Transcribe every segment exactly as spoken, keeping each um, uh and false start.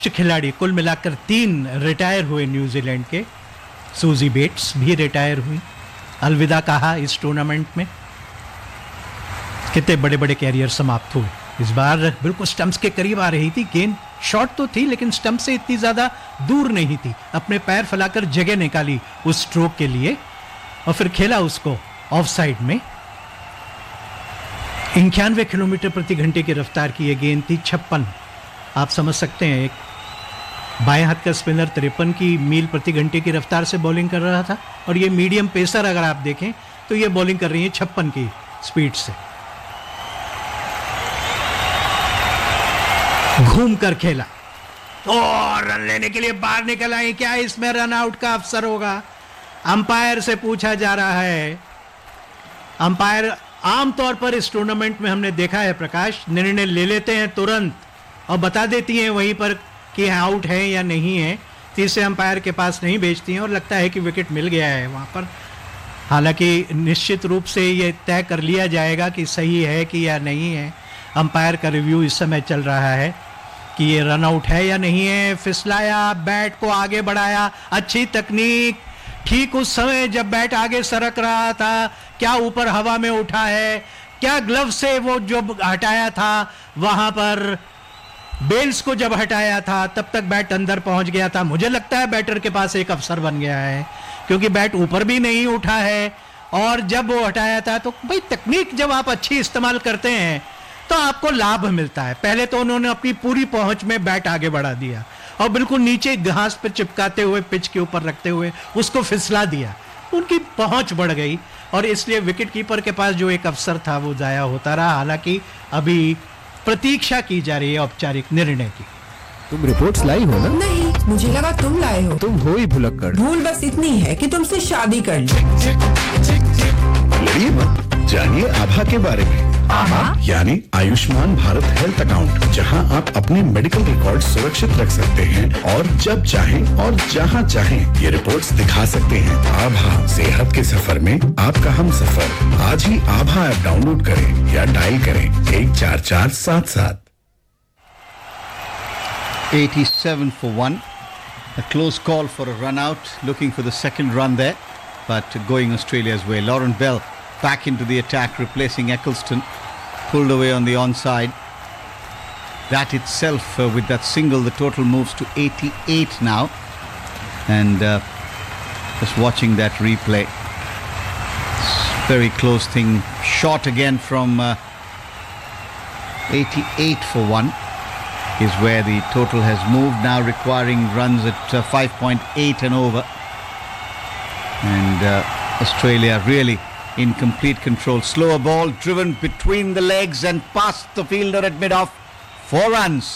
खिलाड़ी कुल मिलाकर तीन रिटायर हुए न्यूजीलैंड के। सूजी बेट्स भी रिटायर हुई, अलविदा कहा इस टूर्नामेंट में। कितने बड़े बड़े कैरियर समाप्त हुए। इस बार बिल्कुल स्टंप्स के करीब आ रही थी गेंद, शॉट तो थी लेकिन स्टंप से इतनी ज्यादा दूर नहीं थी। अपने पैर फैलाकर जगह निकाली उस स्ट्रोक के लिए और फिर खेला उसको ऑफ साइड में। इक्यानवे किलोमीटर प्रति घंटे की रफ्तार की यह गेंद थी। छप्पन, आप समझ सकते हैं, एक बाएं हाथ का स्पिनर तिरपन की मील प्रति घंटे की रफ्तार से बॉलिंग कर रहा था और ये मीडियम पेसर अगर आप देखें तो ये बॉलिंग कर रही है छप्पन की स्पीड से। घूम कर खेला और रन लेने के लिए बाहर निकल आई। क्या इसमें रन आउट का अवसर होगा? अंपायर से पूछा जा रहा है। अंपायर आमतौर पर इस टूर्नामेंट में हमने देखा है प्रकाश, निर्णय ले लेते हैं तुरंत और बता देती हैं वहीं पर कि आउट है या नहीं है। तीसरे अंपायर के पास नहीं भेजती हैं और लगता है कि विकेट मिल गया है वहां पर। हालांकि निश्चित रूप से ये तय कर लिया जाएगा कि सही है कि या नहीं है। अंपायर का रिव्यू इस समय चल रहा है कि ये रन आउट है या नहीं है। फिसलाया, बैट को आगे बढ़ाया, अच्छी तकनीक, ठीक उस समय जब बैट आगे सरक रहा था। क्या ऊपर हवा में उठा है, क्या ग्लव से वो जो हटाया था वहां पर बेल्स को जब हटाया था तब तक बैट अंदर पहुंच गया था। मुझे लगता है बैटर के पास एक अवसर बन गया है क्योंकि बैट ऊपर भी नहीं उठा है और जब वो हटाया था तो भाई तकनीक जब आप अच्छी इस्तेमाल करते हैं तो आपको लाभ मिलता है। पहले तो उन्होंने अपनी पूरी पहुंच में बैट आगे बढ़ा दिया और बिल्कुल नीचे घास पर चिपकाते हुए पिच के ऊपर रखते हुए उसको फिसला दिया, उनकी पहुंच बढ़ गई और इसलिए विकेट कीपर के पास जो एक अवसर था वो जाया होता रहा। हालांकि अभी प्रतीक्षा की जा रही है औपचारिक निर्णय की। तुम रिपोर्ट्स लाई हो ना? नहीं, मुझे लगा तुम लाए हो। तुम हो ही भुलक्कड़। भूल बस इतनी है कि तुमसे शादी कर ली। लड़िए मत, जानिए आभा के बारे में। आभा यानी आयुष्मान भारत हेल्थ अकाउंट, जहां आप अपने मेडिकल रिकॉर्ड सुरक्षित रख सकते हैं और जब चाहें और जहां चाहें ये रिपोर्ट्स दिखा सकते हैं। आभा, सेहत के सफर में आपका हम सफर। आज ही आभा ऐप डाउनलोड करें या डायल करें एक चार चार सात सात। eighty-seven for one. A close call for a run out, looking for the second run there, but going Australia's way. Lauren Bell back into the attack, replacing Eccleston, pulled away on the onside. That itself, uh, with that single, the total moves to eighty-eight now. And uh, just watching that replay, very close thing, shot again from uh, eighty-eight for one. Is where the total has moved now, requiring runs at uh, five point eight and over. And uh, Australia really in complete control. Slower ball driven between the legs and past the fielder at mid-off. Four runs.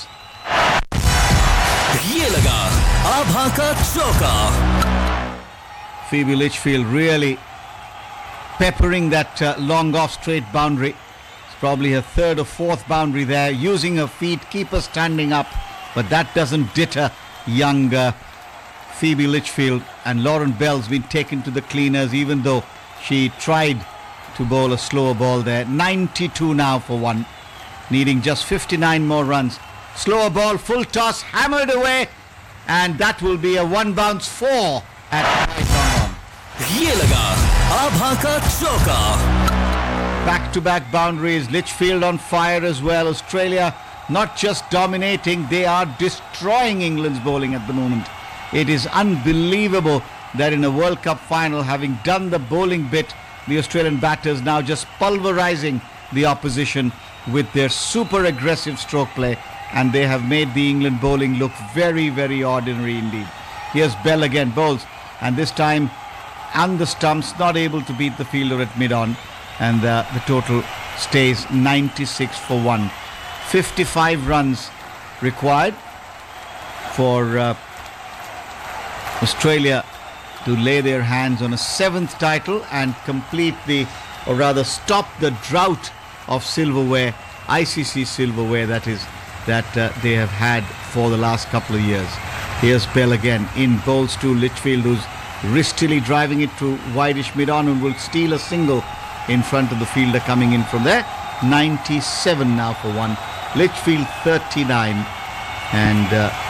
ये लगा आभा का चौका. Phoebe Litchfield really peppering that uh, long off straight boundary. Probably her third or fourth boundary there, using her feet, keeper standing up, but that doesn't deter young uh, Phoebe Litchfield. And Lauren Bell's been taken to the cleaners, even though she tried to bowl a slower ball there. ninety-two now for one, needing just fifty-nine more runs. Slower ball, full toss, hammered away, and that will be a one bounce four at right on. ये लगा आभा का चौका. Back-to-back boundaries, Litchfield on fire as well. Australia not just dominating, they are destroying England's bowling at the moment. It is unbelievable that in a World Cup final, having done the bowling bit, the Australian batters now just pulverizing the opposition with their super aggressive stroke play, and they have made the England bowling look very, very ordinary indeed. Here's Bell again, bowls, and this time on the stumps, not able to beat the fielder at mid-on. And uh, the total stays ninety-six for one. fifty-five runs required for uh, Australia to lay their hands on a seventh title and complete the, or rather stop the drought of silverware, I C C silverware that is, that uh, they have had for the last couple of years. Here's Bell again, in bowls to Litchfield, who's wristily driving it to wideish mid-on and will steal a single in front of the fielder coming in from there. ninety-seven now for one. Litchfield thirty-nine. And uh,